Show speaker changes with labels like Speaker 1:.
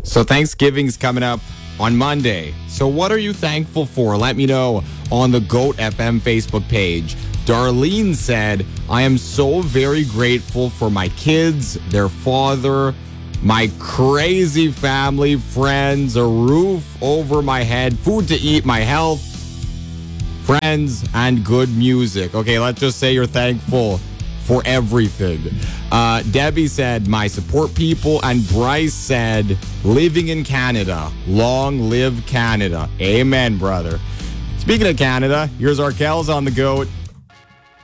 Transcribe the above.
Speaker 1: So Thanksgiving's coming up on Monday. So what are you thankful for? Let me know on the GOAT FM Facebook page. Darlene said, I am so very grateful for my kids, their father, my crazy family, friends, a roof over my head, food to eat, my health, friends, and good music. Okay, let's just say you're thankful for everything. Debbie said, my support people, and Bryce said, living in Canada. Long live Canada. Amen, brother. Speaking of Canada, here's Arkells on the GOAT.